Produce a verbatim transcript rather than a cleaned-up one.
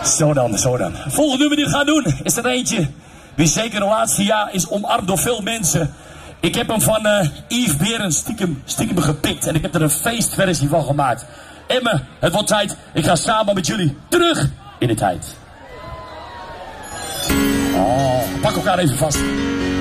Zo dan, zo dan. Volgende nummer die we gaan doen is er eentje die zeker de laatste jaar is omarmd door veel mensen. Ik heb hem van uh, Yves Berends stiekem, stiekem gepikt en ik heb er een feestversie van gemaakt. Emme, het wordt tijd. Ik ga samen met jullie terug in de tijd. Oh, pak elkaar even vast.